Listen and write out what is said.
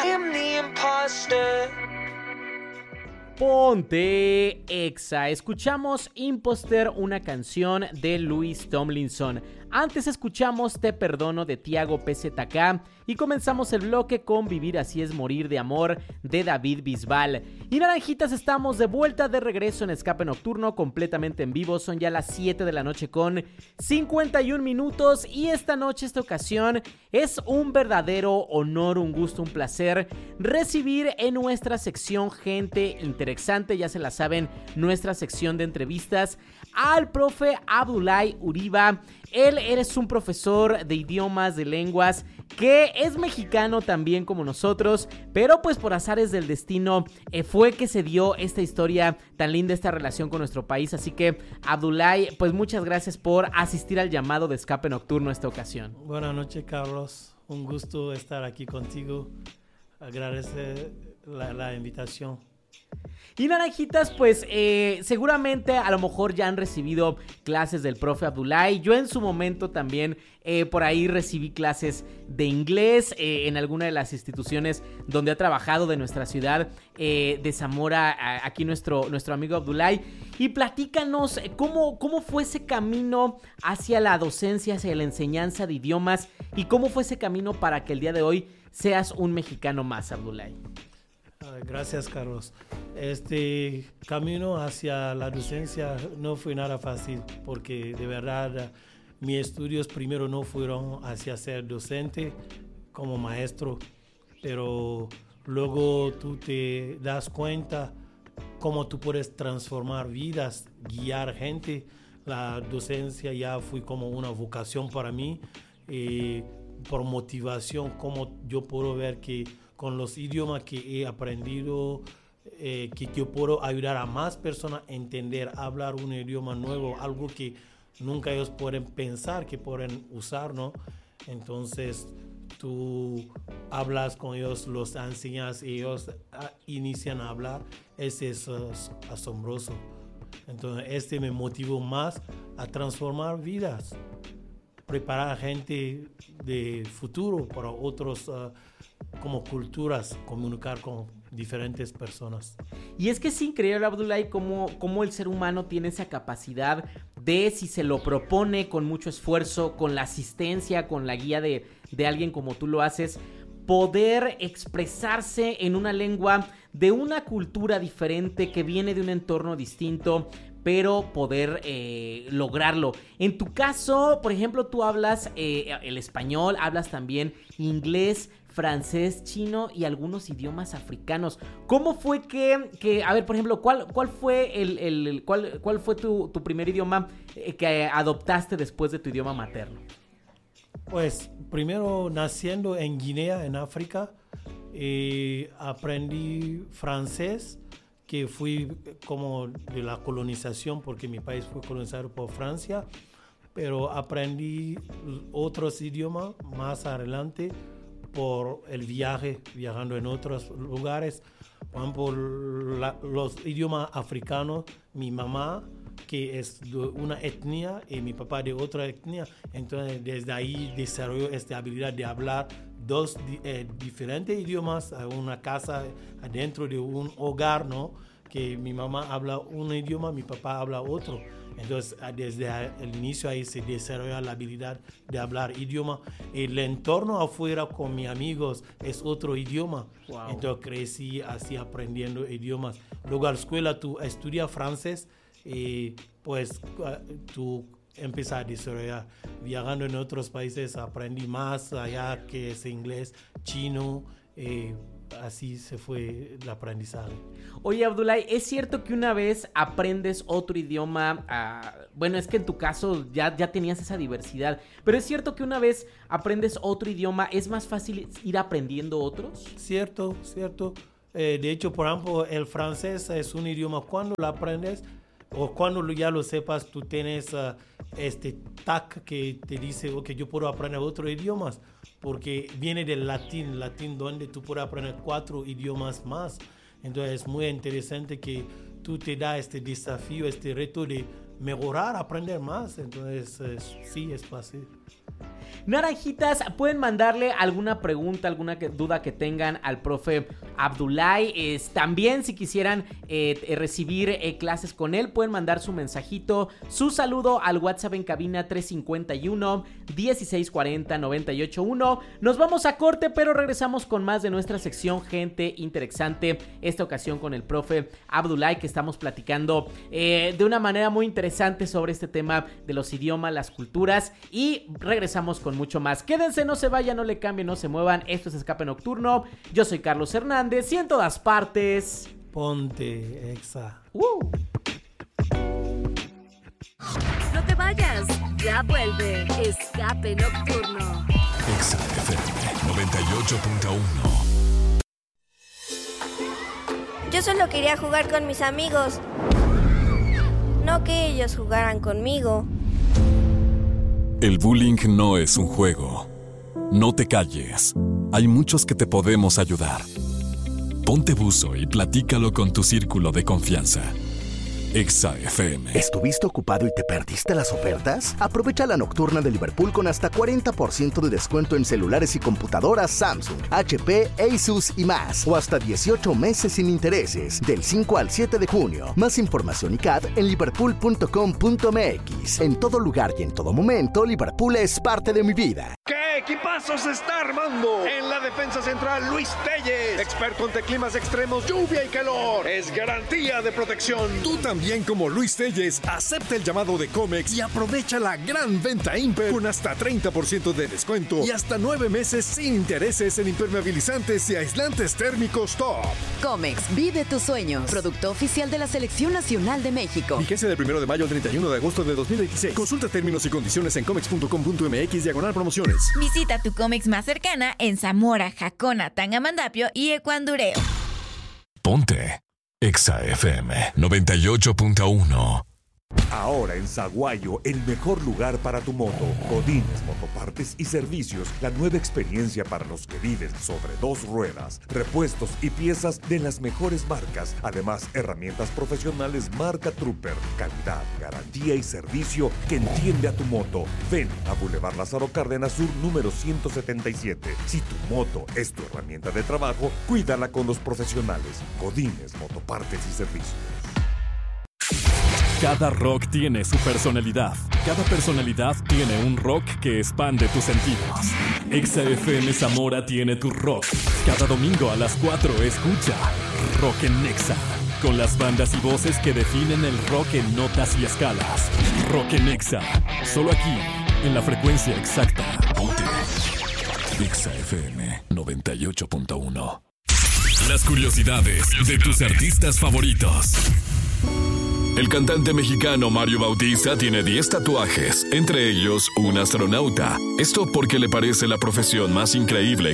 am the imposter. Ponte Exa. Escuchamos Imposter, una canción de Louis Tomlinson. Antes escuchamos Te Perdono de Tiago PZK y comenzamos el bloque con Vivir Así Es Morir de Amor de David Bisbal. Y naranjitas, estamos de vuelta, de regreso en Escape Nocturno, completamente en vivo. Son ya las 7 de la noche con 51 minutos y esta noche, esta ocasión, es un verdadero honor, un gusto, un placer recibir en nuestra sección Gente Interesante, ya se la saben, nuestra sección de entrevistas, al profe Abdoulaye Uriba. Él es un profesor de idiomas, de lenguas, que es mexicano también como nosotros, pero pues por azares del destino fue que se dio esta historia tan linda, esta relación con nuestro país. Así que, Abdoulaye, pues muchas gracias por asistir al llamado de Escape Nocturno esta ocasión. Buenas noches, Carlos. Un gusto estar aquí contigo. Agradece la invitación. Y naranjitas, pues seguramente a lo mejor ya han recibido clases del profe Abdoulaye. Yo en su momento también por ahí recibí clases de inglés en alguna de las instituciones donde ha trabajado de nuestra ciudad de Zamora, aquí nuestro amigo Abdoulaye. Y platícanos cómo fue ese camino hacia la docencia, hacia la enseñanza de idiomas, y cómo fue ese camino para que el día de hoy seas un mexicano más, Abdoulaye. Gracias, Carlos. Este camino hacia la docencia no fue nada fácil porque de verdad mis estudios primero no fueron hacia ser docente como maestro, pero luego tú te das cuenta cómo tú puedes transformar vidas, guiar gente. La docencia ya fue como una vocación para mí, por motivación, como yo puedo ver que con los idiomas que he aprendido, que yo puedo ayudar a más personas a entender, hablar un idioma nuevo, algo que nunca ellos pueden pensar que pueden usar, ¿no? Entonces tú hablas con ellos, los enseñas, ellos inician a hablar. Ese es asombroso. Entonces me motivó más a transformar vidas, preparar a gente de futuro para otros como culturas, comunicar con diferentes personas. Y es que es increíble, Abdoulaye, cómo el ser humano tiene esa capacidad de, si se lo propone con mucho esfuerzo, con la asistencia, con la guía de alguien como tú lo haces, poder expresarse en una lengua de una cultura diferente, que viene de un entorno distinto, pero poder lograrlo. En tu caso, por ejemplo, tú hablas el español, hablas también inglés, francés, chino y algunos idiomas africanos. ¿Cómo fue que a ver, por ejemplo, cuál fue cuál fue tu primer idioma que adoptaste después de tu idioma materno? Pues primero, naciendo en Guinea, en África, aprendí francés, que fui como de la colonización, porque mi país fue colonizado por Francia, pero aprendí otros idiomas más adelante por el viajando en otros lugares. Por ejemplo, los idiomas africanos, mi mamá, que es de una etnia, y mi papá de otra etnia, entonces desde ahí desarrolló esta habilidad de hablar dos diferentes idiomas en una casa, adentro de un hogar, ¿no? Que mi mamá habla un idioma, mi papá habla otro. Entonces, desde el inicio ahí se desarrolla la habilidad de hablar idioma. El entorno afuera con mis amigos es otro idioma. Wow. Entonces, crecí así aprendiendo idiomas. Luego, a la escuela tú estudias francés y pues tú empiezas a desarrollar. Viajando en otros países aprendí más allá que es inglés, chino, así se fue el aprendizaje. Oye, Abdoulaye, ¿es cierto que una vez aprendes otro idioma? Bueno, es que en tu caso ya tenías esa diversidad, pero ¿es cierto que una vez aprendes otro idioma es más fácil ir aprendiendo otros? Cierto. De hecho, por ejemplo, el francés es un idioma, cuando lo aprendes o cuando ya lo sepas, tú tienes este tag que te dice, ok, yo puedo aprender otros idiomas, porque viene del latín donde tú puedes aprender 4 idiomas más. Entonces es muy interesante que tú te das este desafío, este reto de mejorar, aprender más. Entonces sí, es fácil. Naranjitas, pueden mandarle alguna pregunta, alguna duda que tengan al profe Abdoulaye. También, si quisieran recibir clases con él, pueden mandar su mensajito, su saludo al WhatsApp en cabina 351-1640-981. Nos vamos a corte, pero regresamos con más de nuestra sección Gente Interesante. Esta ocasión con el profe Abdoulaye, que estamos platicando de una manera muy interesante sobre este tema de los idiomas, las culturas, y regresamos con mucho más. Quédense, no se vayan, no le cambien, no se muevan. Esto es Escape Nocturno. Yo soy Carlos Hernández y en todas partes Ponte Exa. No te vayas, ya vuelve Escape Nocturno. Exa FM 98.1. Yo solo quería jugar con mis amigos, no que ellos jugaran conmigo. El bullying no es un juego. No te calles. Hay muchos que te podemos ayudar. Ponte buzo y platícalo con tu círculo de confianza. Exa FM. ¿Estuviste ocupado y te perdiste las ofertas? Aprovecha la nocturna de Liverpool con hasta 40% de descuento en celulares y computadoras Samsung, HP, Asus y más. O hasta 18 meses sin intereses, del 5 al 7 de junio. Más información y CAD en liverpool.com.mx. En todo lugar y en todo momento, Liverpool es parte de mi vida. ¿Qué equipazo se está armando? En la defensa central, Luis Telles, experto ante climas extremos, lluvia y calor. Es garantía de protección. Tú también, como Luis Telles, acepta el llamado de Comex y aprovecha la gran venta Imper con hasta 30% de descuento y hasta 9 meses sin intereses en impermeabilizantes y aislantes térmicos top. Comex, vive tus sueños. Producto oficial de la Selección Nacional de México. Vigencia del 1 de mayo al 31 de agosto de 2026. Consulta términos y condiciones en comex.com.mx/promociones. Visita tu Comex más cercana en Zamora, Jacona, Tangamandapio y Ecuandureo. Ponte Exa FM 98.1. Ahora en Saguayo, el mejor lugar para tu moto. Godínez Motopartes y Servicios, la nueva experiencia para los que viven sobre dos ruedas. Repuestos y piezas de las mejores marcas. Además, herramientas profesionales marca Trooper. Calidad, garantía y servicio que entiende a tu moto. Ven a Boulevard Lázaro Cárdenas Sur, número 177. Si tu moto es tu herramienta de trabajo, cuídala con los profesionales. Godínez Motopartes y Servicios. Cada rock tiene su personalidad. Cada personalidad tiene un rock que expande tus sentidos. Exa FM Zamora tiene tu rock. Cada domingo a las 4 escucha Rock en Exa, con las bandas y voces que definen el rock en notas y escalas. Rock en Exa, solo aquí, en la frecuencia exacta. Ponte Exa FM 98.1. Las curiosidades de tus artistas favoritos. El cantante mexicano Mario Bautista tiene 10 tatuajes, entre ellos un astronauta. Esto porque le parece la profesión más increíble